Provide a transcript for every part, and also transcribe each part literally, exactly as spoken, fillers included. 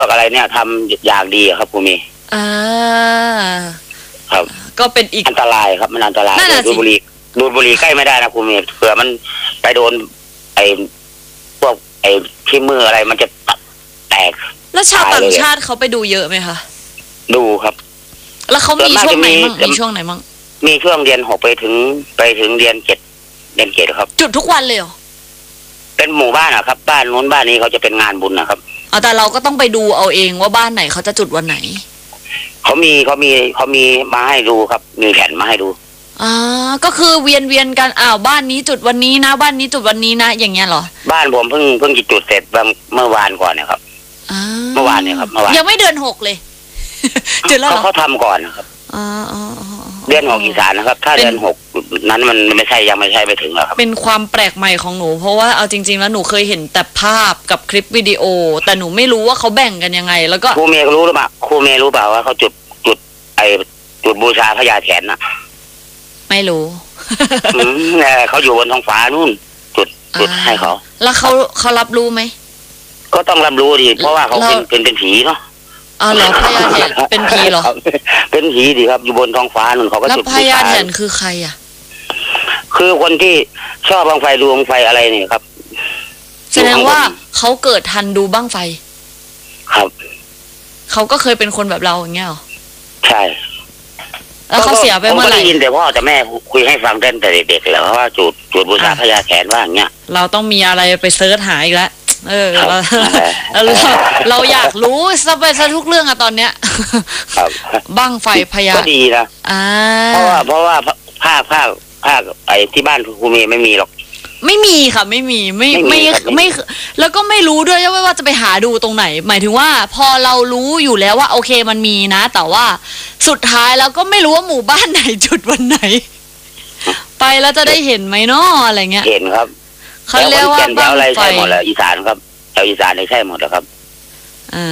อะไรเนี่ยทำอย่างดีครับครูเมย์อ่าครับก็เป็นอีกอันตรายครับมันอันตรายดูดบุหรี่ดูดบุหรี่ใกล้ไม่ได้นะครูเมย์เผื่อมันไปโดนไอ้พวกไอ้ที่มืออะไรมันจะแตกแล้วชาวต่างชาติเขาไปดูเยอะไหมคะดูครับแล้วเขามีช่วงไหนมั่งมีช่วงไหนมั่งมีช่วงเรียนหกไปถึงไปถึงเรียนเจ็ดเรียนเจ็ดครับจุดทุกวันเลยเหรอเป็นหมู่บ้านอะครับบ้านนู้นบ้านนี้เขาจะเป็นงานบุญนะครับอ๋อแต่เราก็ต้องไปดูเอาเองว่าบ้านไหนเขาจะจุดวันไหนเขามีเขามีเขามีมาให้ดูครับมีแผ่นมาให้ดูอ่าก็คือเวียนเวียนกันอ้าวบ้านนี้จุดวันนี้นะบ้านนี้จุดวันนี้นะอย่างเงี้ยเหรอบ้านผมเพิ่งเพิ่งจุดเสร็จเมื่อวานก่อนเนี่ยครับเมื่อวานเนี่ยครับเมื่อวานยังไม่เดือนหกเลยจุดแล้วเหรอเขาทำก่อนนะครับอ๋ออ๋อเดือนหกอีสานนะครับถ้าเดือนหกนั้นมันไม่ใช่ยังไม่ใช่ไปถึงหรอกครับเป็นความแปลกใหม่ของหนูเพราะว่าเอาจริงๆแล้วหนูเคยเห็นแต่ภาพกับคลิปวิดีโอแต่หนูไม่รู้ว่าเขาแบ่งกันยังไงแล้วก็ครูเมย์รู้หรือเปล่าครูเมย์รู้เปล่าว่าเขาจุดจุดไอจุดบูชาพญาแถนน่ะไม่รู้เขาอยู่บนท้องฟ้านู่นจุดจุดให้เขาแล้วเขาเขารับรู้ไหมก็ต้องรับรู้ดิเพราะว่าเขาเป็นเป็นเป็นผีเนาะอ๋อเหรอพญาแถนเป็นผีเหรอเป็นผีดิครับอยู่บนท้องฟ้านู่นเขาก็จุดแล้วพญาแถนคือใครอ่ะคือคนที่ชอบบั้งไฟดูบั้งไฟอะไรนี่ครับแสดงว่าเขาเกิดทันดูบั้งไฟครับเขาก็เคยเป็นคนแบบเราอย่างเงี้ยหรอใช่แล้วเขาเสียไปเมื่อไหร่ได้ยินแต่พ่อแต่แม่คุยให้ฟังตั้งแต่เด็กๆแล้วว่าจุดจุดบูชาพญาแถนว่าอย่างเงี้ยเราต้องมีอะไรไปเซิร์ชหาอีกแล้วเออเราเราอยากรู้ซะไปซะทุกเรื่องอะตอนเนี้ยบั้งไฟพญาก็ดีนะเพราะว่าเพราะว่าภาคภาคภาคไอ้ที่บ้านครูเมย์ไม่มีหรอกไม่มีค่ะไม่มีไม่ไม่ไม่แล้วก็ไม่รู้ด้วยว่าจะไปหาดูตรงไหนหมายถึงว่าพอเรารู้อยู่แล้วว่าโอเคมันมีนะแต่ว่าสุดท้ายเราก็ไม่รู้ว่าหมู่บ้านไหนจุดวันไหนไปแล้วจะได้เห็นไหมเนาะอะไรเงี้ยเห็นครับเขาเรียกว่าบ้างไฟใช่หมดเลยอีสานครับแถวอีสานใช่หมดแล้วครับอ่า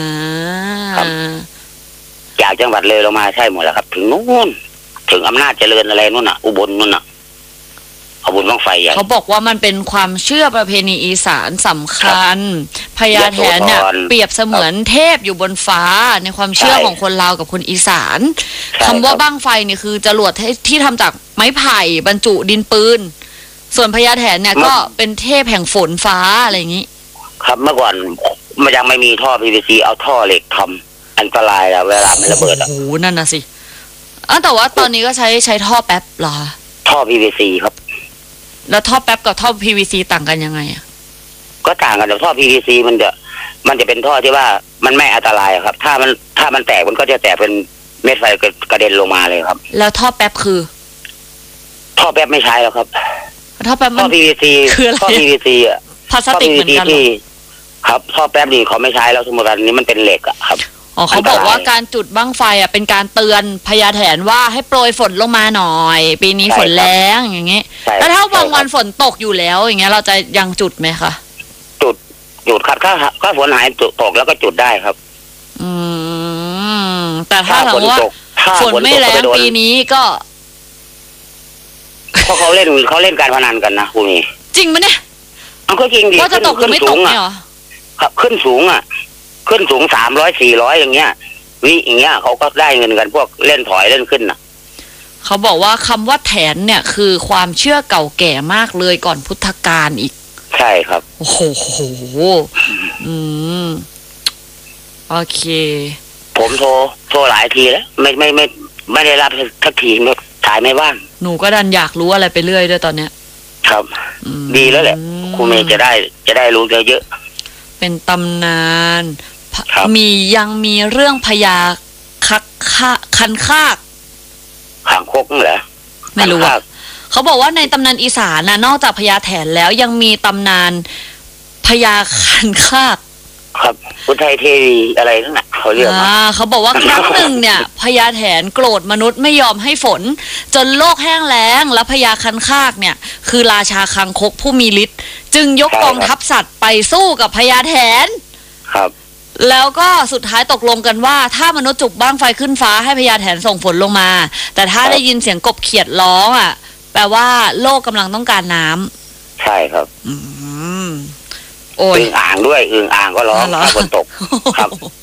จากจังหวัดเลยเรามาใช่หมดแล้วครับถึงนู้นถึงอำนาจเจริญอะไรนู่นน่ะอุบลนู่นน่ะเอาบุญบั้งไฟใหญ่เขาบอกว่ามันเป็นความเชื่อประเพณีอีสานสำคัญพญาแถนเนี่ยเปรียบเสมือนเทพอยู่บนฟ้าในความเชื่อของคนลาวกับคนอีสานคำว่าบั้งไฟเนี่ยคือจรวดที่ทำจากไม้ไผ่บรรจุดินปืนส่วนพญาแถนเนี่ยก็เป็นเทพแห่งฝนฟ้าอะไรอย่างนี้ครับเมื่อก่อนมันยังไม่มีท่อ พี วี ซี เอาท่อเหล็กทำอันตรายอะเวลามันระเบิดอะโอ้โหนั่นน่ะสิอ๋อแต่ว่าตอนนี้ก็ใช้ใช้ท่อแป๊บเหรอท่อ พี วี ซี ครับแล้วท่อแป๊บกับท่อ พี วี ซี ต่างกันยังไงอะก็ต่างกันแต่ท่อ พี วี ซี มันจะมันจะเป็นท่อที่ว่ามันไม่อันตรายครับถ้ามันถ้ามันแตกมันก็จะแตกเป็นเม็ดไฟกระเด็นลงมาเลยครับแล้วท่อแป๊บคือท่อแป๊บไม่ใช้แล้วครับท่อแป๊บมันท่อ พี วี ซีคืออะไรท่อ พี วี ซี อ่ะพลาสติกเหมือนกันครับท่อแป๊บนี่เขาไม่ใช้แล้วสมมติอันนี้มันเป็นเหล็กอะครับอ๋อเขาบอกว่าการจุดบั้งไฟอ่ะเป็นการเตือนพญาแถนว่าให้โปรยฝนลงมาหน่อยปีนี้ฝนแรงอย่างเงี้ยแล้วถ้าบางวันฝนตกอยู่แล้วอย่างเงี้ยเราจะยังจุดไหมคะจุดจุดครับถ้าถ้าฝนหายตกแล้วก็จุดได้ครับอืมแต่ถ้าถามว่าฝนไม่แรงปีนี้ก็เพราะเขาเล่นเขาเล่นการพนันกันนะคุณนี่จริงไหมเนี่ยมันก็จริงดิว่าจะตกหรือไม่ตกเนี่ยหรอครับขึ้นสูงอ่ะขึ้นสูงสามร้อยสี่ร้อยอย่างเงี้ยวิอย่างเงี้ยเขาก็ได้เงินกันพวกเล่นถอยเล่นขึ้นน่ะเขาบอกว่าคำว่าแถนเนี่ยคือความเชื่อเก่าแก่มากเลยก่อนพุทธกาลอีกใช่ครับโอ้โหอืมโอเคผมโทรโทรหลายทีแล้วไม่ไม่ไม่ไม่ได้รับสักทีไม่สายไม่ว่างหนูก็ดันอยากรู้อะไรไปเรื่อยด้วยตอนเนี้ยครับดีแล้วแหละครูเมย์จะได้จะได้รู้เยอะๆเป็นตำนานมียังมีเรื่องพญาคักคะคันคากหางคกเหรอไม่รู้อ่ะเขาบอกว่าในตำนานอีสานนะนอกจากพญาแถนแล้วยังมีตำนานพญาคันคากครับพุทธเทวีอะไรนั่นน่ะเขาเรียกอ่าเขาบอกว่าครั้งหนึ่งเนี่ยพญาแถนโกรธมนุษย์ไม่ยอมให้ฝนจนโลกแห้งแล้งแล้วพญาคันคากเนี่ยคือราชาคังคกผู้มีฤทธิ์จึงยกกองทัพสัตว์ไปสู้กับพญาแถนครับแล้วก็สุดท้ายตกลงกันว่าถ้ามนุษย์จุกบ้างไฟขึ้นฟ้าให้พญาแถนส่งฝนลงมาแต่ถ้าได้ยินเสียงกบเขียดร้องอ่ะแปลว่าโลกกำลังต้องการน้ำใช่ครับอืมโอ้ยอึ่งอ่างด้วยอึ่งอ่างก็ร้องถ้าฝนตกครับ